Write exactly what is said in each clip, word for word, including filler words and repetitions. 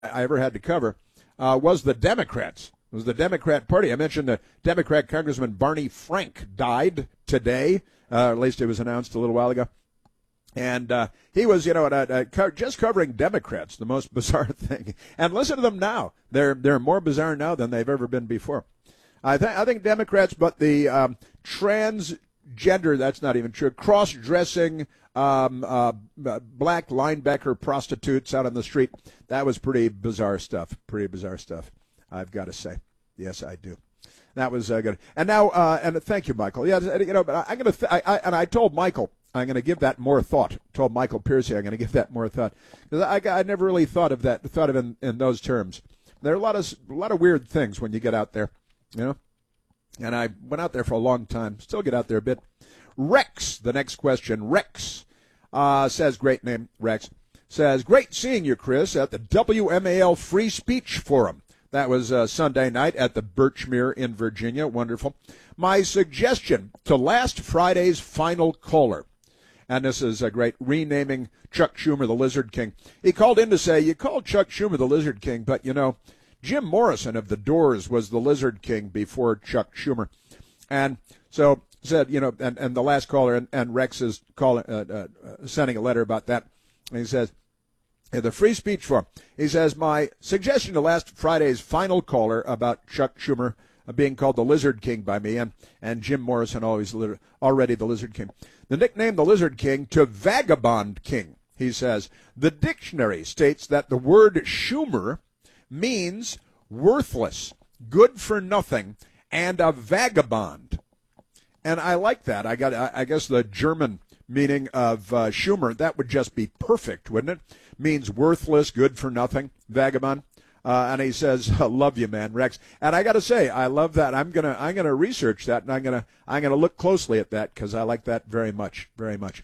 I ever had to cover uh, was the Democrats. It was the Democrat Party. I mentioned the Democrat Congressman Barney Frank died today. Uh, at least it was announced a little while ago. And uh, he was, you know, uh, uh, co- just covering Democrats, the most bizarre thing. And listen to them now. They're they're more bizarre now than they've ever been before. I, th- I think Democrats, but the um, transgender, that's not even true, cross-dressing um, uh, black linebacker prostitutes out on the street, that was pretty bizarre stuff. Pretty bizarre stuff, I've got to say. Yes, I do. That was uh, good. And now, uh, and thank you, Michael. Yeah, you know, but I'm going to, th- I, I, and I told Michael, I'm going to give that more thought. Told Michael Piercy I'm going to give that more thought because I, I never really thought of that, thought of it in, in those terms. There are a lot of a lot of weird things when you get out there, you know. And I went out there for a long time. Still get out there a bit. Rex, the next question. Rex uh, says, great name, Rex says, great seeing you, Chris, at the W M A L Free Speech Forum. That was uh, Sunday night at the Birchmere in Virginia. Wonderful. My suggestion to last Friday's final caller. And this is a great renaming Chuck Schumer the Lizard King. He called in to say, you called Chuck Schumer the Lizard King, but, you know, Jim Morrison of the Doors was the Lizard King before Chuck Schumer. And so said, you know, and, and the last caller, and, and Rex is calling, uh, uh, sending a letter about that. And he says, in the Free Speech Forum, he says, my suggestion to last Friday's final caller about Chuck Schumer being called the Lizard King by me, and, and Jim Morrison always already the Lizard King. The nickname the Lizard King to Vagabond King, he says. The dictionary states that the word Schumer means worthless, good for nothing, and a vagabond. And I like that. I got. I guess the German meaning of uh, Schumer, that would just be perfect, wouldn't it? Means worthless, good for nothing, vagabond. Uh, and he says, "Love you, man, Rex." And I got to say, I love that. I'm gonna, I'm gonna research that, and I'm gonna, I'm gonna look closely at that because I like that very much, very much.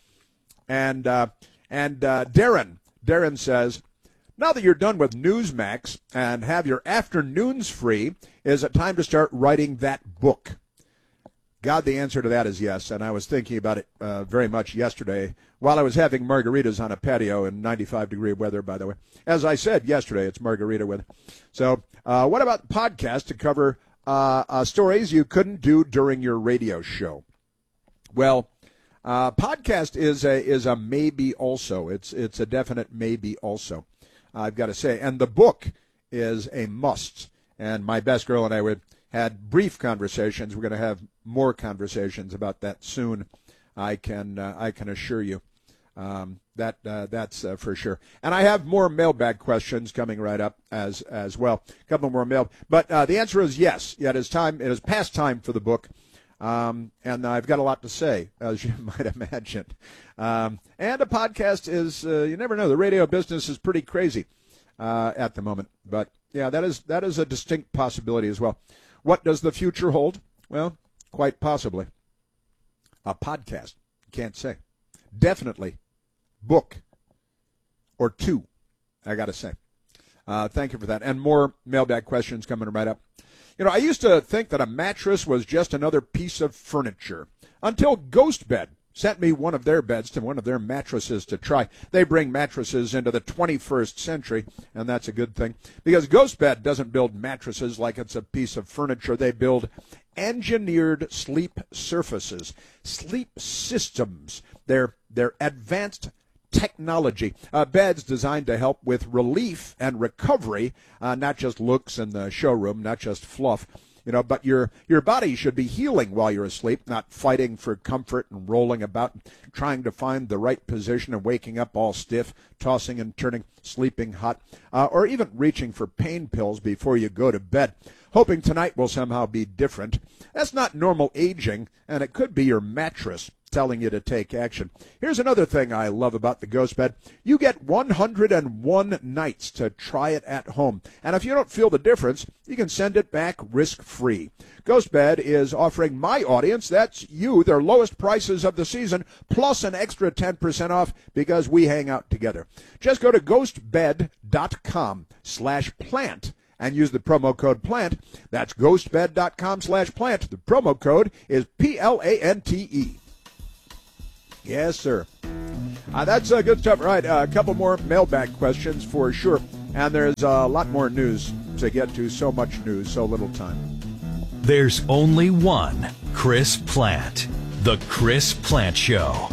And uh, and uh, Darren, Darren says, now that you're done with Newsmax and have your afternoons free, is it time to start writing that book? God, the answer to that is yes, and I was thinking about it uh, very much yesterday while I was having margaritas on a patio in ninety-five degree weather, by the way. As I said yesterday, it's margarita weather. So uh, what about podcasts to cover uh, uh, stories you couldn't do during your radio show? Well, uh, podcast is a, is a maybe also. It's, it's a definite maybe also, I've got to say. And the book is a must. And my best girl and I would had brief conversations. We're going to have more conversations about that soon. I can uh, I can assure you um, that uh, that's uh, for sure. And I have more mailbag questions coming right up as as well. A couple more mail, but uh, the answer is yes. Yeah, it is time. It is past time for the book, um, and I've got a lot to say, as you might imagine. Um, and a podcast is uh, you never know. The radio business is pretty crazy uh, at the moment, but yeah, that is that is a distinct possibility as well. What does the future hold? Well, quite possibly a podcast. Can't say. Definitely book or two, I got to say. Uh, thank you for that. And more mailbag questions coming right up. You know, I used to think that a mattress was just another piece of furniture until Ghost Bed sent me one of their beds to one of their mattresses to try. They bring mattresses into the twenty-first century, and that's a good thing. Because Ghost Bed doesn't build mattresses like it's a piece of furniture. They build engineered sleep surfaces, sleep systems. They're, they're advanced technology. Uh, beds designed to help with relief and recovery, uh, not just looks in the showroom, not just fluff. You know, but your your body should be healing while you're asleep, not fighting for comfort and rolling about, trying to find the right position and waking up all stiff, tossing and turning, sleeping hot, uh, or even reaching for pain pills before you go to bed, hoping tonight will somehow be different. That's not normal aging, and it could be your mattress telling you to take action. Here's another thing I love about the Ghost Bed. You get one hundred one nights to try it at home. And if you don't feel the difference, you can send it back risk-free. Ghost Bed is offering my audience, that's you, their lowest prices of the season, plus an extra ten percent off because we hang out together. Just go to ghostbed.com slash plant and use the promo code PLANT. That's ghostbed.com slash plant. The promo code is P L A N T E. Yes, sir. Uh, that's uh, good stuff. All right, uh, a couple more mailbag questions for sure. And there's a lot more news to get to. So much news, so little time. There's only one Chris Plante. The Chris Plante Show.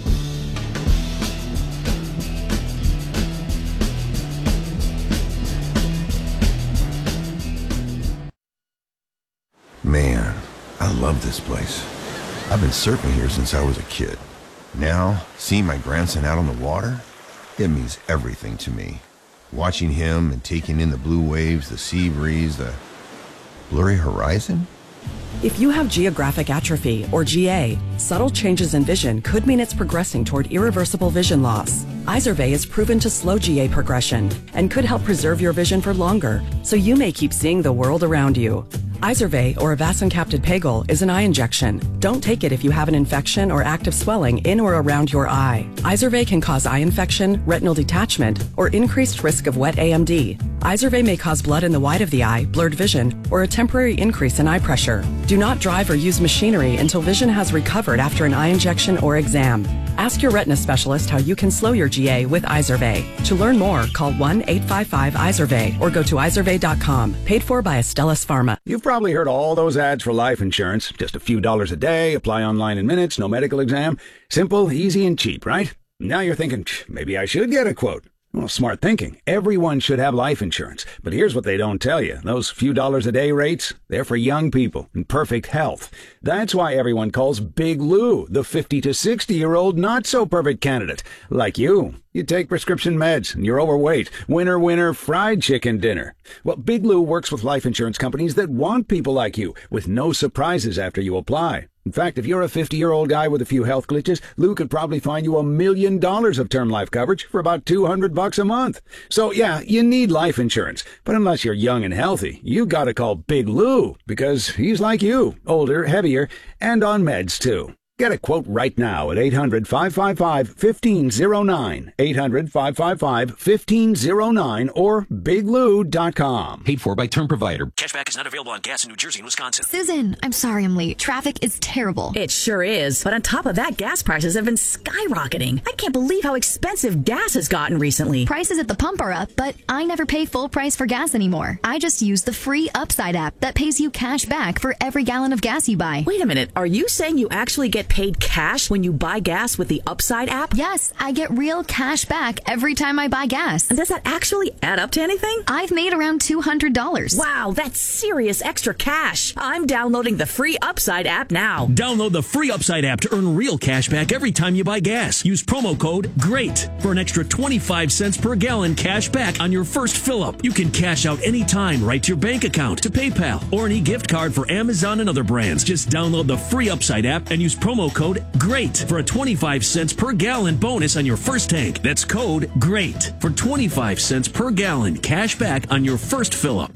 Man, I love this place. I've been surfing here since I was a kid. Now, seeing my grandson out on the water, it means everything to me. Watching him and taking in the blue waves, the sea breeze, the blurry horizon. If you have geographic atrophy, or G A, subtle changes in vision could mean it's progressing toward irreversible vision loss. Izervay is proven to slow G A progression and could help preserve your vision for longer, so you may keep seeing the world around you. Izervay, or avacincaptad pegol, is an eye injection. Don't take it if you have an infection or active swelling in or around your eye. Izervay can cause eye infection, retinal detachment, or increased risk of wet A M D. Izervay may cause blood in the white of the eye, blurred vision, or a temporary increase in eye pressure. Do not drive or use machinery until vision has recovered after an eye injection or exam. Ask your retina specialist how you can slow your G A with Izervay. To learn more, call one eight five five Izervay or go to izervay dot com. Paid for by Astellas Pharma. You've probably heard all those ads for life insurance. Just a few dollars a day, apply online in minutes, no medical exam. Simple, easy, and cheap, right? Now you're thinking, maybe I should get a quote. Well, smart thinking. Everyone should have life insurance. But here's what they don't tell you. Those few dollars a day rates, they're for young people in perfect health. That's why everyone calls Big Lou the fifty to sixty-year-old not-so-perfect candidate. Like you. You take prescription meds, and you're overweight. Winner, winner, fried chicken dinner. Well, Big Lou works with life insurance companies that want people like you, with no surprises after you apply. In fact, if you're a fifty-year-old guy with a few health glitches, Lou could probably find you a million dollars of term life coverage for about two hundred bucks a month. So, yeah, you need life insurance. But unless you're young and healthy, you gotta call Big Lou, because he's like you, older, heavier, and on meds, too. Get a quote right now at eight hundred, five five five, one five zero nine, eight hundred, five five five, one five zero nine, or big lou dot com. Paid for by term provider. Cashback is not available on gas in New Jersey and Wisconsin. Susan, I'm sorry I'm late. Traffic is terrible. It sure is. But on top of that, gas prices have been skyrocketing. I can't believe how expensive gas has gotten recently. Prices at the pump are up, but I never pay full price for gas anymore. I just use the free Upside app that pays you cash back for every gallon of gas you buy. Wait a minute. Are you saying you actually get paid cash when you buy gas with the Upside app? Yes, I get real cash back every time I buy gas. And does that actually add up to anything? I've made around two hundred dollars. Wow, that's serious extra cash. I'm downloading the free Upside app now. Download the free Upside app to earn real cash back every time you buy gas. Use promo code GREAT for an extra twenty-five cents per gallon cash back on your first fill-up. You can cash out anytime right to your bank account, to PayPal, or an e-gift card for Amazon and other brands. Just download the free Upside app and use promo code GREAT for a twenty-five cents per gallon bonus on your first tank. That's code GREAT for twenty-five cents per gallon cash back on your first fill-up.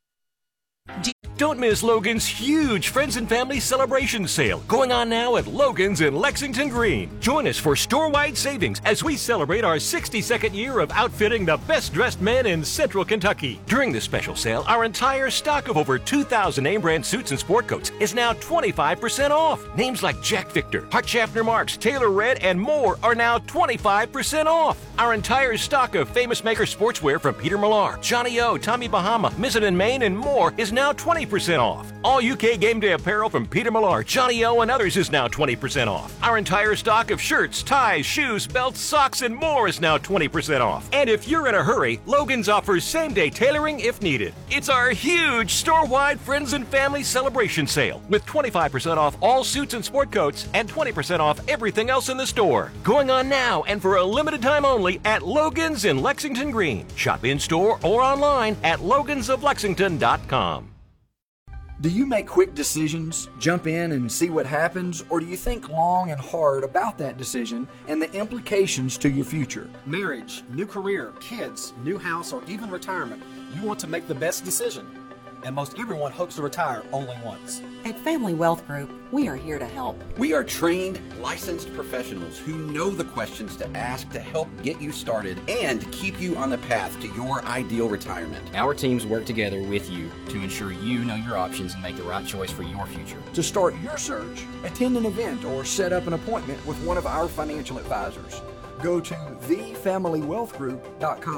Don't miss Logan's huge Friends and Family Celebration Sale going on now at Logan's in Lexington Green. Join us for store-wide savings as we celebrate our sixty-second year of outfitting the best-dressed men in Central Kentucky. During this special sale, our entire stock of over two thousand name-brand suits and sport coats is now twenty-five percent off. Names like Jack Victor, Hart Schaffner Marks, Taylor Red, and more are now twenty-five percent off. Our entire stock of Famous Maker sportswear from Peter Millar, Johnny O, Tommy Bahama, Mizzen and Maine, and more is now twenty percent off. All U K game day apparel from Peter Millar, Johnny O, and others is now twenty percent off. Our entire stock of shirts, ties, shoes, belts, socks, and more is now twenty percent off. And if you're in a hurry, Logan's offers same-day tailoring if needed. It's our huge store-wide Friends and Family Celebration Sale with twenty-five percent off all suits and sport coats and twenty percent off everything else in the store. Going on now and for a limited time only at Logan's in Lexington Green. Shop in-store or online at logans of lexington dot com. Do you make quick decisions, jump in and see what happens, or do you think long and hard about that decision and the implications to your future? Marriage, new career, kids, new house, or even retirement, you want to make the best decision. And most everyone hopes to retire only once. At Family Wealth Group, we are here to help. We are trained, licensed professionals who know the questions to ask to help get you started and keep you on the path to your ideal retirement. Our teams work together with you to ensure you know your options and make the right choice for your future. To start your search, attend an event or set up an appointment with one of our financial advisors. Go to the family wealth group dot com.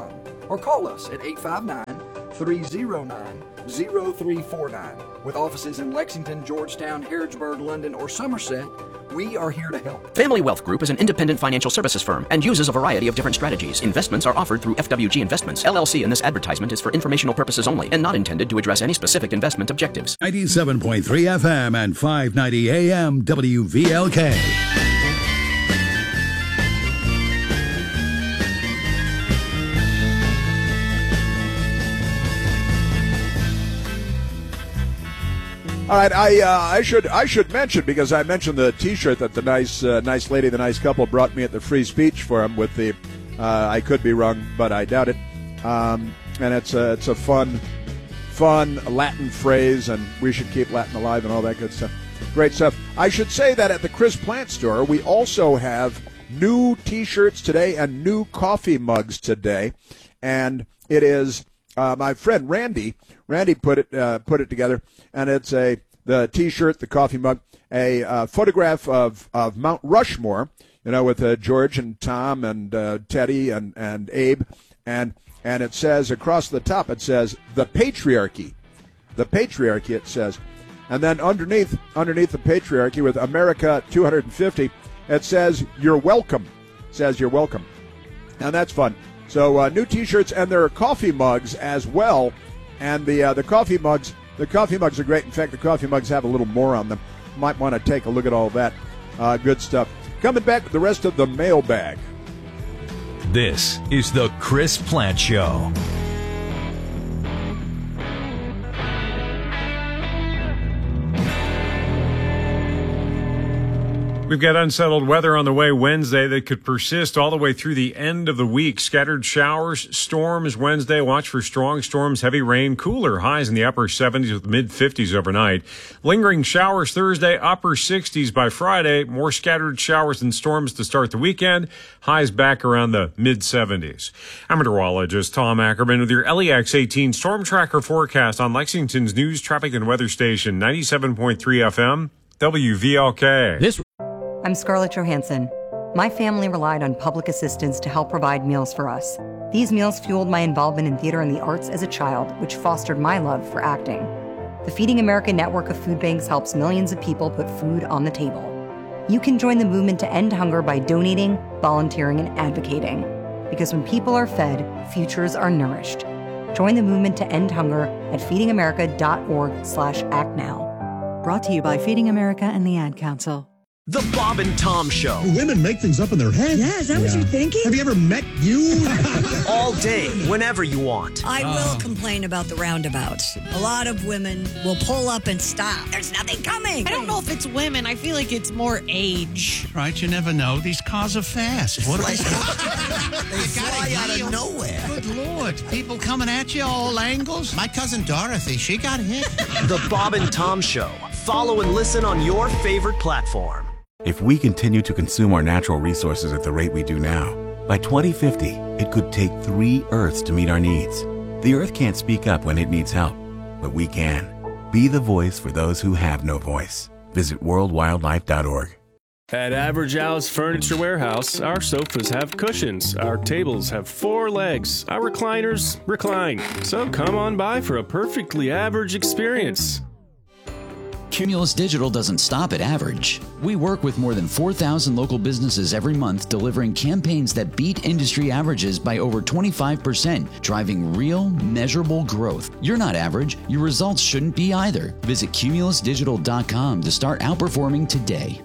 or call us at eight five nine, three oh nine, oh three four nine. With offices in Lexington, Georgetown, Harrodsburg, London, or Somerset, we are here to help. Family Wealth Group is an independent financial services firm and uses a variety of different strategies. Investments are offered through F W G Investments, L L C, and this advertisement is for informational purposes only and not intended to address any specific investment objectives. ninety-seven point three F M and five ninety A M W V L K. All right, I uh, I should I should mention, because I mentioned the T-shirt that the nice uh, nice lady, the nice couple brought me at the free speech forum with the uh, I could be wrong, but I doubt it. Um, and it's a it's a fun fun Latin phrase, and we should keep Latin alive and all that good stuff. Great stuff. I should say that at the Chris Plant store, we also have new T-shirts today and new coffee mugs today, and it is uh, my friend Randy. Randy put it uh, put it together, and it's a the T-shirt, the coffee mug, a uh, photograph of, of Mount Rushmore, you know, with uh, George and Tom and uh, Teddy and, and Abe, and and it says across the top, it says the patriarchy, the patriarchy. It says, and then underneath underneath the patriarchy with America two hundred fifty, it says you're welcome. It says you're welcome, and that's fun. So uh, new T-shirts, and there are coffee mugs as well. And the uh, the coffee mugs, the coffee mugs are great. In fact, the coffee mugs have a little more on them. Might want to take a look at all that uh, good stuff. Coming back with the rest of the mailbag. This is the Chris Plant Show. We've got unsettled weather on the way Wednesday that could persist all the way through the end of the week. Scattered showers, storms Wednesday. Watch for strong storms, heavy rain, cooler highs in the upper seventies with mid fifties overnight. Lingering showers Thursday, upper sixties by Friday. More scattered showers and storms to start the weekend. Highs back around the mid seventies. I'm meteorologist Tom Ackerman with your L E X eighteen Storm Tracker forecast on Lexington's news, traffic, and weather station, ninety-seven point three F M, W V L K. This I'm Scarlett Johansson. My family relied on public assistance to help provide meals for us. These meals fueled my involvement in theater and the arts as a child, which fostered my love for acting. The Feeding America network of food banks helps millions of people put food on the table. You can join the movement to end hunger by donating, volunteering, and advocating. Because when people are fed, futures are nourished. Join the movement to end hunger at feedingamerica.org slash act now. Brought to you by Feeding America and the Ad Council. The Bob and Tom Show. Women make things up in their head. Yeah, is that yeah. what you're thinking? Have you ever met you? All day, whenever you want. I oh. will complain about the roundabouts. A lot of women will pull up and stop. There's nothing coming. I don't know if it's women. I feel like it's more age. Right, you never know. These cars are fast. What like, they fly out of nowhere. Good Lord. People coming at you all angles. My cousin Dorothy, she got hit. The Bob and Tom Show. Follow and listen on your favorite platform. If we continue to consume our natural resources at the rate we do now, by twenty fifty, it could take three Earths to meet our needs. The Earth can't speak up when it needs help, but we can. Be the voice for those who have no voice. Visit world wildlife dot org. At Average Al's Furniture Warehouse, our sofas have cushions, our tables have four legs, our recliners recline. So come on by for a perfectly average experience. Cumulus Digital doesn't stop at average. We work with more than four thousand local businesses every month, delivering campaigns that beat industry averages by over twenty-five percent, driving real, measurable growth. You're not average. Your results shouldn't be either. Visit cumulus digital dot com to start outperforming today.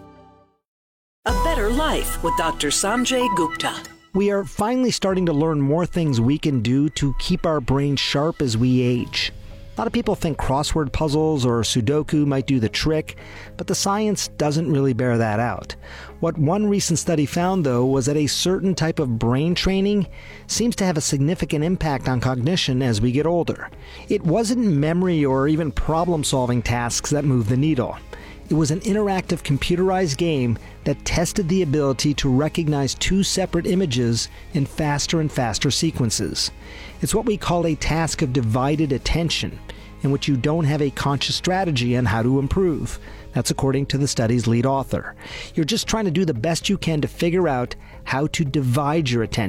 A Better Life with Doctor Sanjay Gupta. We are finally starting to learn more things we can do to keep our brains sharp as we age. A lot of people think crossword puzzles or Sudoku might do the trick, but the science doesn't really bear that out. What one recent study found, though, was that a certain type of brain training seems to have a significant impact on cognition as we get older. It wasn't memory or even problem-solving tasks that moved the needle. It was an interactive computerized game that tested the ability to recognize two separate images in faster and faster sequences. It's what we call a task of divided attention, in which you don't have a conscious strategy on how to improve. That's according to the study's lead author. You're just trying to do the best you can to figure out how to divide your attention.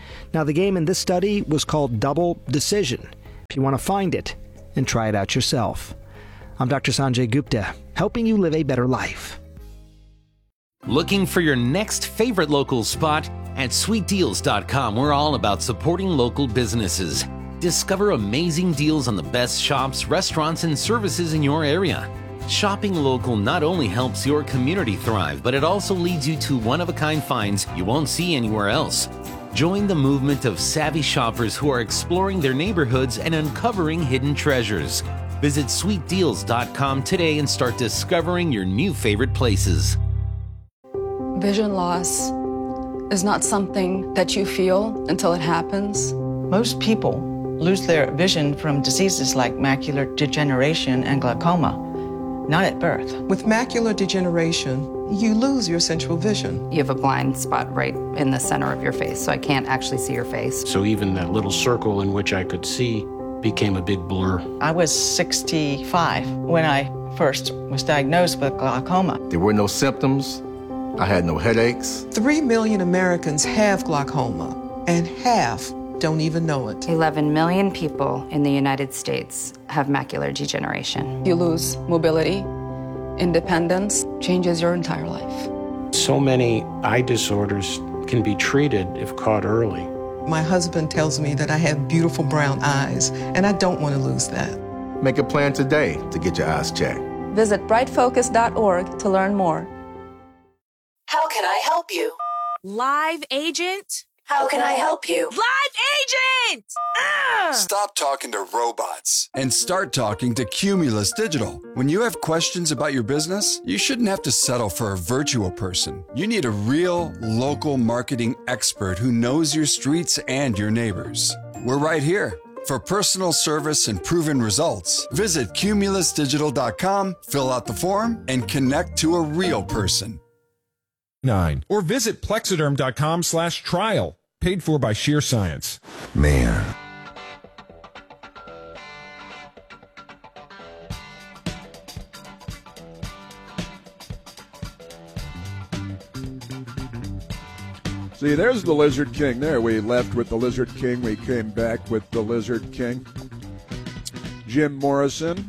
Now, the game in this study was called Double Decision. If you want to find it and try it out yourself. I'm Doctor Sanjay Gupta, helping you live a better life. Looking for your next favorite local spot? At sweet deals dot com, we're all about supporting local businesses. Discover amazing deals on the best shops, restaurants, and services in your area. Shopping local not only helps your community thrive, but it also leads you to one-of-a-kind finds you won't see anywhere else. Join the movement of savvy shoppers who are exploring their neighborhoods and uncovering hidden treasures. Visit sweet deals dot com today and start discovering your new favorite places. Vision loss is not something that you feel until it happens. Most people lose their vision from diseases like macular degeneration and glaucoma, not at birth. With macular degeneration, you lose your central vision. You have a blind spot right in the center of your face, so I can't actually see your face. So even that little circle in which I could see became a big blur. I was sixty-five when I first was diagnosed with glaucoma. There were no symptoms. I had no headaches. Three million Americans have glaucoma, and half don't even know it. eleven million people in the United States have macular degeneration. You lose mobility, independence, changes your entire life. So many eye disorders can be treated if caught early. My husband tells me that I have beautiful brown eyes, and I don't want to lose that. Make a plan today to get your eyes checked. Visit bright focus dot org to learn more. How can I help you? Live agent? How can I help you? Live agent! Ah! Stop talking to robots and start talking to Cumulus Digital. When you have questions about your business, you shouldn't have to settle for a virtual person. You need a real, local marketing expert who knows your streets and your neighbors. We're right here. For personal service and proven results, visit cumulus digital dot com, fill out the form, and connect to a real person. Nine. Or visit plexiderm dot com slash trial. Paid for by Sheer Science. Man. See, there's the Lizard King there. We left with the Lizard King. We came back with the Lizard King. Jim Morrison.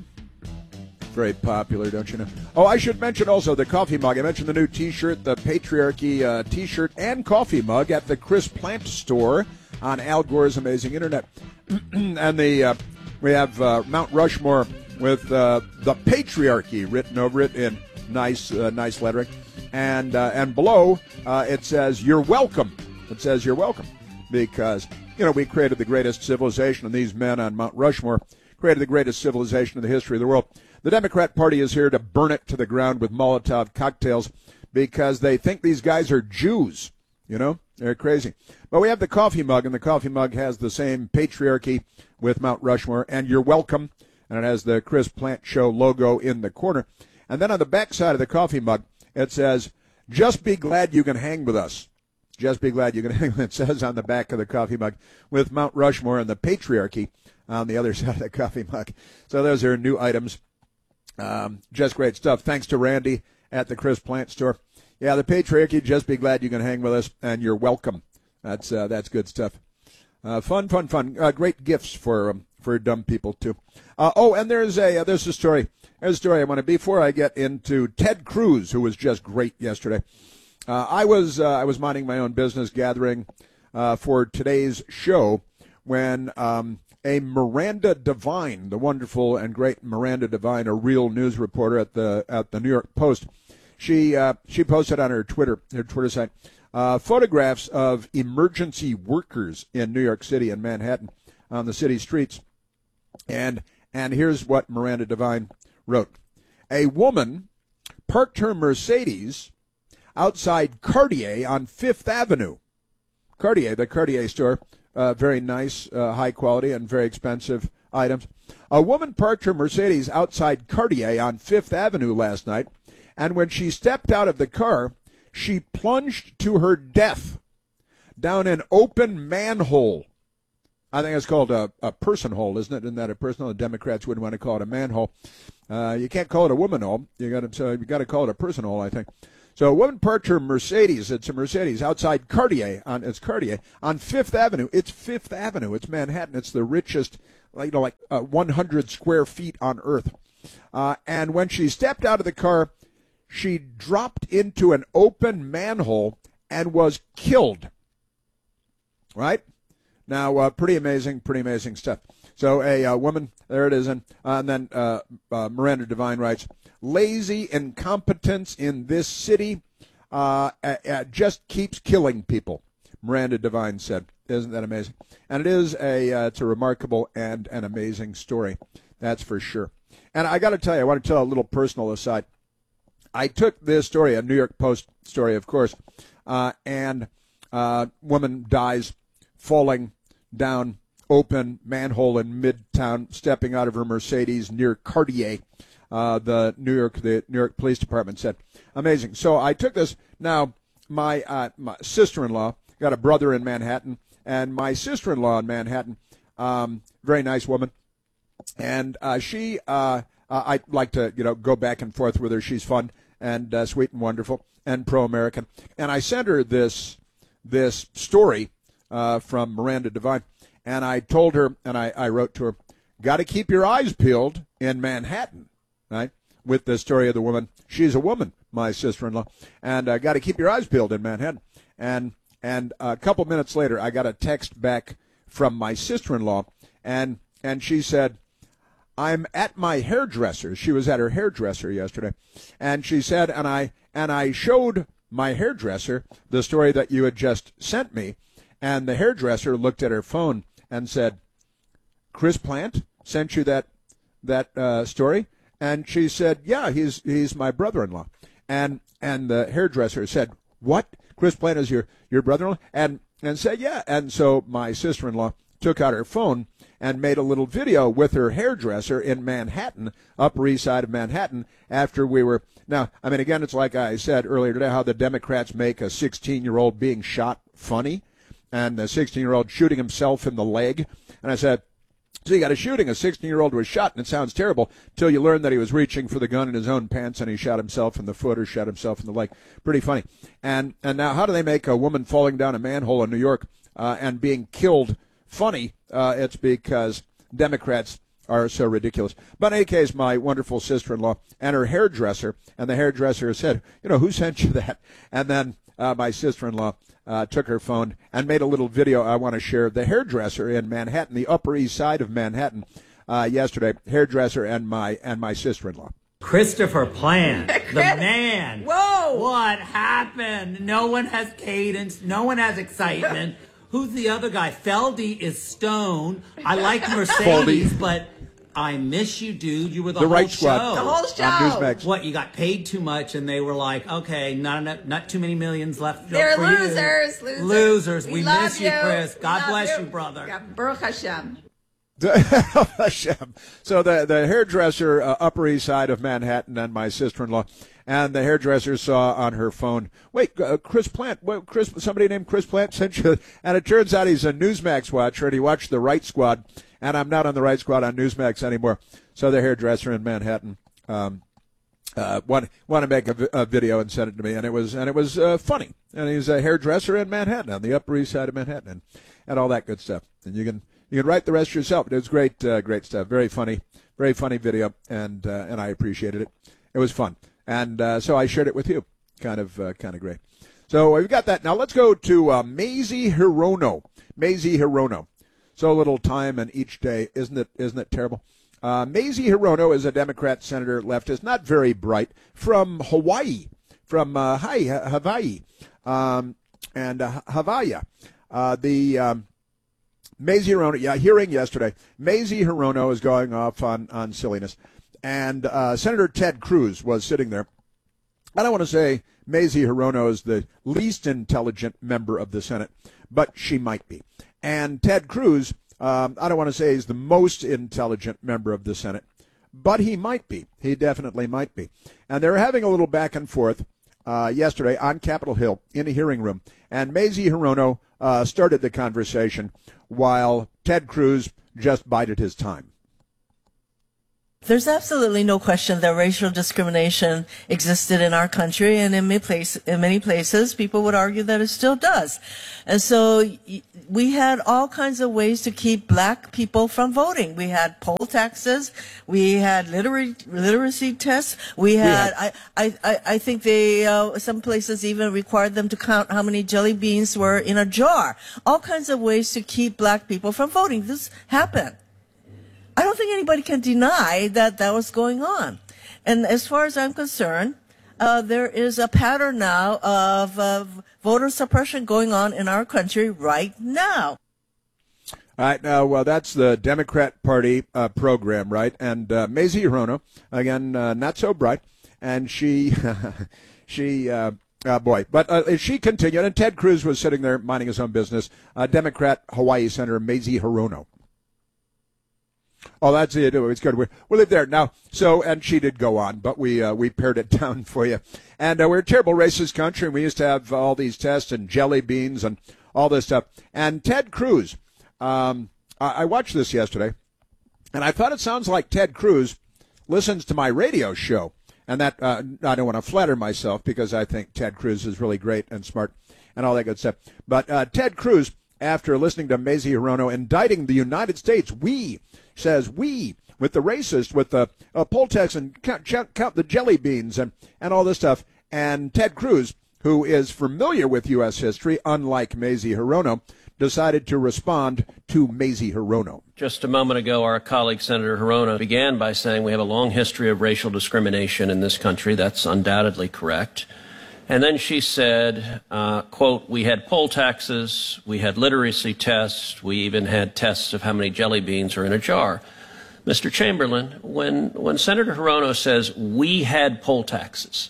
Very popular, don't you know? Oh, I should mention also the coffee mug. I mentioned the new T-shirt, the Patriarchy uh, T-shirt and coffee mug at the Chris Plant store on Al Gore's Amazing Internet. And the uh, we have uh, Mount Rushmore with uh, the Patriarchy written over it in nice, uh, nice lettering, and uh, and below uh, it says "You're welcome." It says "You're welcome" because you know we created the greatest civilization, and these men on Mount Rushmore created the greatest civilization in the history of the world. The Democrat Party is here to burn it to the ground with Molotov cocktails because they think these guys are Jews. You know, they're crazy. But we have the coffee mug, and the coffee mug has the same Patriarchy with Mount Rushmore, and "You're welcome," and it has the Chris Plant Show logo in the corner. And then on the back side of the coffee mug, it says, "Just be glad you can hang with us." Just be glad you can hang with us. It says on the back of the coffee mug with Mount Rushmore and the Patriarchy on the other side of the coffee mug. So those are new items. Um, just great stuff. Thanks to Randy at the Chris Plant store. Yeah, the Patriarchy, just be glad you can hang with us, and you're welcome. That's uh, that's good stuff. Uh, fun, fun, fun. Uh, great gifts for um, for dumb people, too. Uh, oh, and there's a, uh, there's a story. There's a story I want to, before I get into Ted Cruz, who was just great yesterday. Uh, I was uh, I was minding my own business, gathering uh, for today's show when um, a Miranda Devine, the wonderful and great Miranda Devine, a real news reporter at the at the New York Post, she uh, she posted on her Twitter her Twitter site uh, photographs of emergency workers in New York City and Manhattan on the city streets, and and here's what Miranda Devine wrote: a woman parked her Mercedes outside Cartier on Fifth Avenue. Cartier, the Cartier store, uh, very nice, uh, high quality, and very expensive items. A woman parked her Mercedes outside Cartier on Fifth Avenue last night, and when she stepped out of the car, she plunged to her death down an open manhole. I think it's called a, a person hole, isn't it? Isn't that a person hole? The Democrats wouldn't want to call it a manhole. Uh, you can't call it a woman hole. You got to so you got to call it a person hole, I think. So a woman parked her Mercedes, it's a Mercedes, outside Cartier, on it's Cartier, on Fifth Avenue. It's Fifth Avenue. It's Manhattan. It's the richest, you know, like uh, one hundred square feet on Earth. Uh, and when she stepped out of the car, she dropped into an open manhole and was killed. Right? Now, uh, pretty amazing, pretty amazing stuff. So a uh, woman, there it is, and, uh, and then uh, uh, Miranda Devine writes, lazy incompetence in this city uh, uh, uh, just keeps killing people, Miranda Devine said. Isn't that amazing? And it is a, uh, it's a remarkable and an amazing story, that's for sure. And I got to tell you, I want to tell a little personal aside. I took this story, a New York Post story, of course, uh, and uh, woman dies falling down open manhole in Midtown, stepping out of her Mercedes near Cartier. Uh, the New York, the New York Police Department said, amazing. So I took this. Now, my, uh, my sister-in-law got a brother in Manhattan, and my sister-in-law in Manhattan, um, very nice woman, and uh, she, uh, uh, I like to, you know, go back and forth with her. She's fun and uh, sweet and wonderful and pro-American. And I sent her this this story uh, from Miranda Devine. And I told her, and I, I wrote to her, got to keep your eyes peeled in Manhattan, right, with the story of the woman. She's a woman, my sister-in-law, and uh, got to keep your eyes peeled in Manhattan. And and a couple minutes later, I got a text back from my sister-in-law, and and she said, I'm at my hairdresser. She was at her hairdresser yesterday, and she said, and I and I showed my hairdresser the story that you had just sent me, and the hairdresser looked at her phone and said, Chris Plant sent you that that uh, story? And she said, yeah, he's he's my brother-in-law. And and the hairdresser said, what? Chris Plant is your, your brother-in-law? And and said, yeah. And so my sister-in-law took out her phone and made a little video with her hairdresser in Manhattan, Upper East Side of Manhattan, after we were. Now, I mean, again, it's like I said earlier today, how the Democrats make a sixteen-year-old being shot funny, and the sixteen-year-old shooting himself in the leg. And I said, so you got a shooting, a sixteen-year-old was shot, and it sounds terrible till you learn that he was reaching for the gun in his own pants and he shot himself in the foot or shot himself in the leg. Pretty funny. And and now how do they make a woman falling down a manhole in New York uh, and being killed funny? Uh, it's because Democrats are so ridiculous. But in any case, my wonderful sister-in-law and her hairdresser, and the hairdresser said, you know, who sent you that? And then uh, my sister-in-law Uh, took her phone and made a little video I want to share. The hairdresser in Manhattan, the Upper East Side of Manhattan, uh, yesterday. Hairdresser and my and my sister-in-law. Christopher Plant, the man. Whoa! What happened? No one has cadence. No one has excitement. Who's the other guy? Feldy is stone. I like Mercedes, Foldy. but I miss you, dude. You were the, The whole right show. squad. The whole show. On Newsmax. What, you got paid too much, and they were like, okay, not enough, not too many millions left They're for losers, you. losers. Losers. We We, love miss you, you. Chris. We God love bless you. you, brother. Yeah, Baruch Hashem. So the the hairdresser, uh, Upper East Side of Manhattan, and my sister-in-law, and the hairdresser saw on her phone, wait, uh, Chris Plant, well, Chris, somebody named Chris Plant sent you, and it turns out he's a Newsmax watcher, and he watched the Right Squad, and I'm not on the Right Squad on Newsmax anymore. So the hairdresser in Manhattan um, uh, want want to make a, vi- a video and send it to me, and it was and it was uh, funny. And he's a hairdresser in Manhattan, on the Upper East Side of Manhattan, and, and all that good stuff. And you can you can write the rest yourself. It was great, uh, great stuff. Very funny, very funny video, and uh, and I appreciated it. It was fun, and uh, so I shared it with you. Kind of uh, kind of great. So we've got that. Now let's go to uh, Mazie Hirono. Mazie Hirono. So little time in each day, isn't it? Isn't it terrible? Uh, Mazie Hirono is a Democrat senator, leftist, not very bright, from Hawaii, from uh, hi, Hawaii, um, and uh, Hawaii. Uh, the um, Mazie Hirono, yeah, hearing yesterday, Mazie Hirono is going off on, on silliness, and uh, Senator Ted Cruz was sitting there. I don't want to say Mazie Hirono is the least intelligent member of the Senate, but she might be. And Ted Cruz, Um, I don't want to say he's the most intelligent member of the Senate, but he might be. He definitely might be. And they were having a little back and forth uh, yesterday on Capitol Hill in a hearing room. And Mazie Hirono uh, started the conversation while Ted Cruz just bided his time. There's absolutely no question that racial discrimination existed in our country, and in many, place, in many places, people would argue that it still does. And so we had all kinds of ways to keep black people from voting. We had poll taxes, we had literary, literacy tests, we had, I, I, I think they, uh, some places even required them to count how many jelly beans were in a jar. All kinds of ways to keep black people from voting. This happened. I don't think anybody can deny that that was going on. And as far as I'm concerned, uh, there is a pattern now of uh, voter suppression going on in our country right now. All right, now, well, that's the Democrat Party uh, program, right? And uh, Mazie Hirono, again, uh, not so bright, and she, she, uh, uh, boy, but uh, she continued, and Ted Cruz was sitting there minding his own business, uh, Democrat Hawaii Senator Mazie Hirono. Oh, that's it. It's good. We'll leave there now. So, and she did go on, but we uh, we pared it down for you. And uh, we're a terrible racist country, and we used to have all these tests and jelly beans and all this stuff. And Ted Cruz, um, I, I watched this yesterday, and I thought it sounds like Ted Cruz listens to my radio show. And that uh, I don't want to flatter myself because I think Ted Cruz is really great and smart and all that good stuff. But uh, Ted Cruz, after listening to Mazie Hirono indicting the United States, we says we with the racist, with the uh, poll tax and count, count, count the jelly beans and, and all this stuff. And Ted Cruz, who is familiar with U S history, unlike Mazie Hirono, decided to respond to Mazie Hirono. Just a moment ago, our colleague Senator Hirono began by saying we have a long history of racial discrimination in this country. That's undoubtedly correct. And then she said, uh, quote, we had poll taxes, we had literacy tests, we even had tests of how many jelly beans are in a jar. Mister Chamberlain, when, when Senator Hirono says we had poll taxes,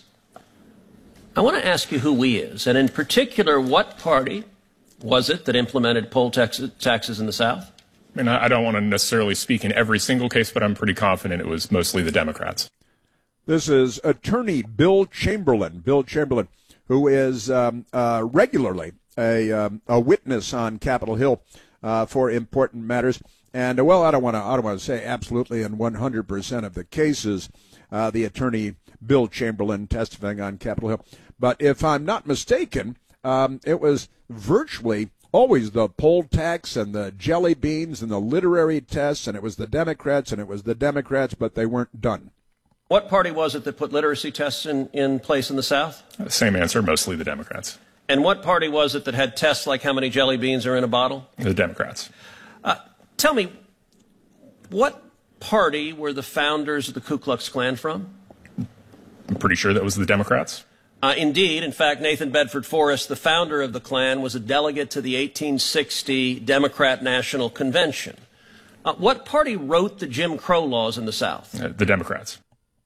I want to ask you who we is, and in particular, what party was it that implemented poll tax, taxes in the South? I mean, I don't want to necessarily speak in every single case, but I'm pretty confident it was mostly the Democrats. This is Attorney Bill Chamberlain, Bill Chamberlain, who is um, uh, regularly a, um, a witness on Capitol Hill uh, for important matters. And, uh, well, I don't want to I don't want to say absolutely in one hundred percent of the cases, uh, the Attorney Bill Chamberlain testifying on Capitol Hill. But if I'm not mistaken, um, it was virtually always the poll tax and the jelly beans and the literary tests, and it was the Democrats, and it was the Democrats, but they weren't done. What party was it that put literacy tests in, in place in the South? Same answer, mostly the Democrats. And what party was it that had tests like how many jelly beans are in a bottle? The Democrats. Uh, tell me, what party were the founders of the Ku Klux Klan from? I'm pretty sure that was the Democrats. Uh, indeed. In fact, Nathan Bedford Forrest, the founder of the Klan, was a delegate to the eighteen sixty Democrat National Convention. Uh, what party wrote the Jim Crow laws in the South? Uh, the Democrats.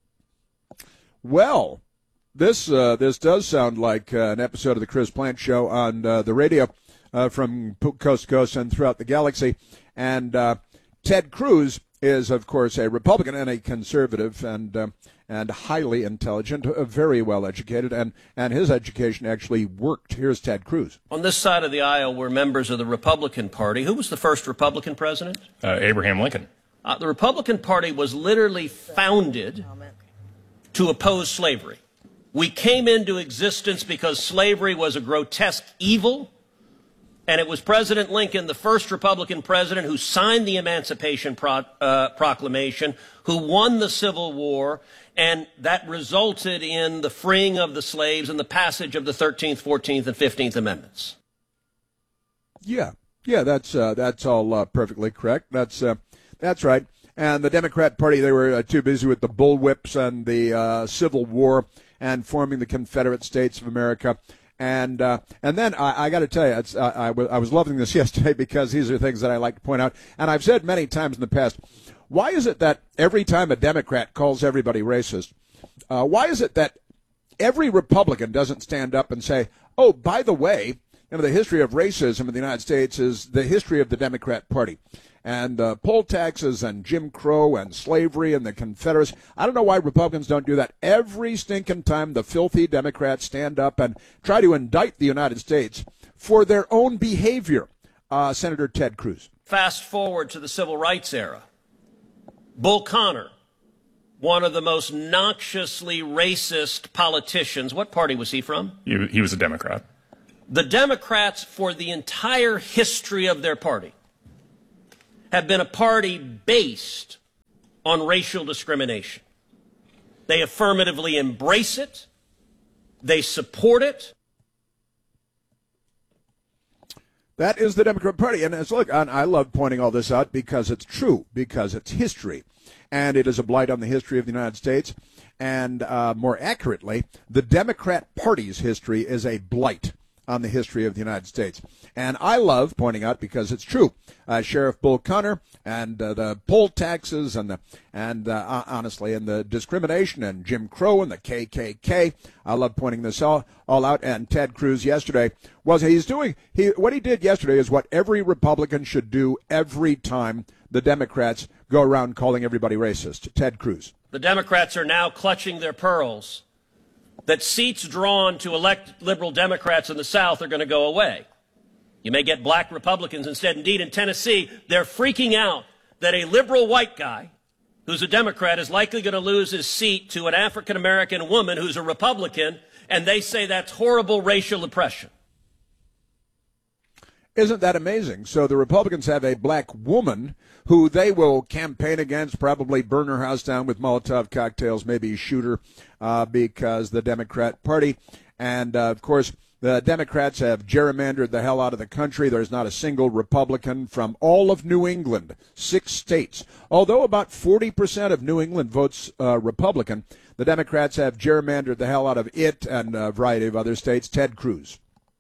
Well, this uh, this does sound like uh, an episode of the Chris Plant Show on uh, the radio uh, from coast to coast and throughout the galaxy. And uh, Ted Cruz is, of course, a Republican and a conservative and uh, and highly intelligent, uh, very well educated, and, and his education actually worked. Here's Ted Cruz. On this side of the aisle were members of the Republican Party. Who was the first Republican president? Uh, Abraham Lincoln. Uh, the Republican Party was literally founded to oppose slavery. We came into existence because slavery was a grotesque evil, and it was President Lincoln, the first Republican president, who signed the Emancipation Pro uh, Proclamation, who won the Civil War, and that resulted in the freeing of the slaves and the passage of the thirteenth, fourteenth, and fifteenth Amendments. Yeah, yeah, that's uh, that's all uh, perfectly correct. That's uh, that's right. And the Democrat Party, they were uh, too busy with the bullwhips and the uh, Civil War and forming the Confederate States of America. And uh, and then I, I got to tell you, it's, uh, I, w- I was loving this yesterday because these are things that I like to point out. And I've said many times in the past, why is it that every time a Democrat calls everybody racist, uh, why is it that every Republican doesn't stand up and say, oh, by the way, you know, the history of racism in the United States is the history of the Democrat Party. And uh, poll taxes and Jim Crow and slavery and the Confederates. I don't know why Republicans don't do that. Every stinking time the filthy Democrats stand up and try to indict the United States for their own behavior. Uh, Senator Ted Cruz. Fast forward to the Civil Rights era. Bull Connor, one of the most noxiously racist politicians. What party was he from? He, he was a Democrat. The Democrats, for the entire history of their party, have been a party based on racial discrimination. They affirmatively embrace it. They support it. That is the Democrat Party. And as look, and I love pointing all this out because it's true, because it's history. And it is a blight on the history of the United States. And uh, more accurately, the Democrat Party's history is a blight on the history of the United States. And I love pointing out, because it's true, uh, Sheriff Bull Connor and uh, the poll taxes and the and uh, honestly and the discrimination and Jim Crow and the K K K. I love pointing this all, all out. And Ted Cruz yesterday was he's doing he what he did yesterday is what every Republican should do every time the Democrats go around calling everybody racist. Ted Cruz. The Democrats are now clutching their pearls that seats drawn to elect liberal Democrats in the South are going to go away. You may get black Republicans instead. Indeed, in Tennessee, they're freaking out that a liberal white guy who's a Democrat is likely going to lose his seat to an African-American woman who's a Republican, and they say that's horrible racial oppression. Isn't that amazing? So the Republicans have a black woman who they will campaign against, probably burn her house down with Molotov cocktails, maybe shoot her, uh, because the Democrat Party. And, uh, of course, the Democrats have gerrymandered the hell out of the country. There's not a single Republican from all of New England, six states. Although about forty percent of New England votes uh, Republican, the Democrats have gerrymandered the hell out of it and a variety of other states. Ted Cruz.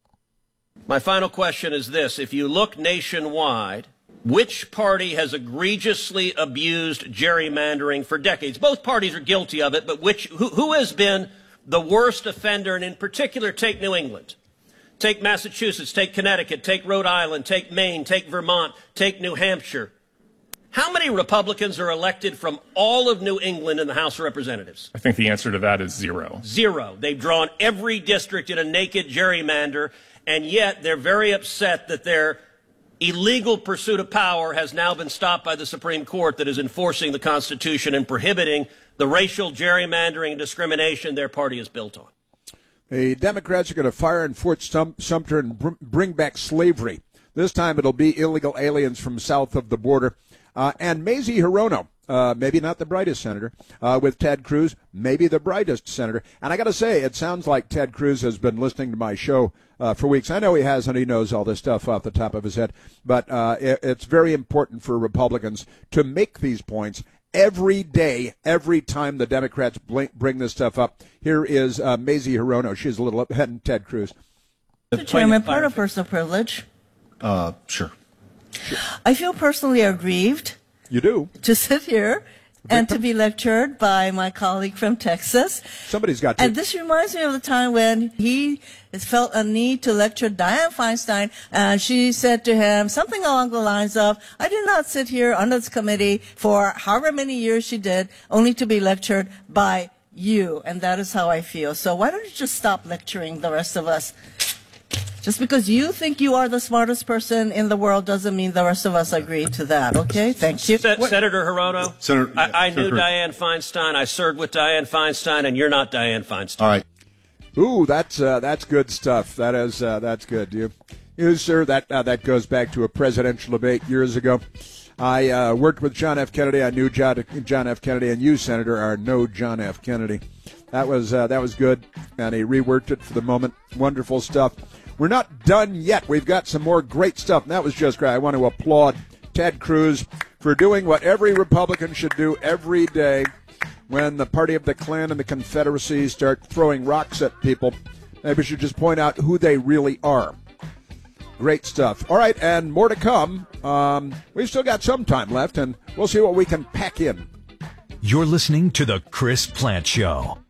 My final question is this. If you look nationwide, which party has egregiously abused gerrymandering for decades? Both parties are guilty of it, but which who, who has been the worst offender? And in particular, take New England. Take Massachusetts, take Connecticut, take Rhode Island, take Maine, take Vermont, take New Hampshire. How many Republicans are elected from all of New England in the House of Representatives? I think the answer to that is zero. Zero. They've drawn every district in a naked gerrymander, and yet they're very upset that their illegal pursuit of power has now been stopped by the Supreme Court that is enforcing the Constitution and prohibiting the racial gerrymandering and discrimination their party is built on. The Democrats are going to fire in Fort Sum- Sumter and br- bring back slavery. This time it'll be illegal aliens from south of the border. Uh, and Mazie Hirono, uh, maybe not the brightest senator, uh, with Ted Cruz, maybe the brightest senator. And I got to say, it sounds like Ted Cruz has been listening to my show uh, for weeks. I know he has, and he knows all this stuff off the top of his head. But uh, it, it's very important for Republicans to make these points every day, every time the Democrats bring this stuff up. Here is uh, Mazie Hirono. She's a little ahead of Ted Cruz. Mister Chairman, part of personal privilege. Uh, sure. sure. I feel personally aggrieved. You do? To sit here and to be lectured by my colleague from Texas. Somebody's got to. And this reminds me of the time when he felt a need to lecture Dianne Feinstein, and she said to him something along the lines of, I did not sit here on this committee for however many years she did, only to be lectured by you. And that is how I feel. So why don't you just stop lecturing the rest of us? Just because you think you are the smartest person in the world doesn't mean the rest of us agree to that, okay? Thank you. Se- Senator Hirono, Senator, I, I knew Senator. Dianne Feinstein. I served with Dianne Feinstein, and you're not Dianne Feinstein. All right. Ooh, that's uh, that's good stuff. That is uh, that's good. You, you sir, that uh, that goes back to a presidential debate years ago. I uh, worked with John F. Kennedy. I knew John, John F. Kennedy, and you, Senator, are no John F. Kennedy. That was uh, that was good, and he reworked it for the moment. Wonderful stuff. We're not done yet. We've got some more great stuff, and that was just great. I want to applaud Ted Cruz for doing what every Republican should do every day when the party of the Klan and the Confederacy start throwing rocks at people. Maybe we should just point out who they really are. Great stuff. All right, and more to come. Um, we've still got some time left, and we'll see what we can pack in. You're listening to The Chris Plante Show.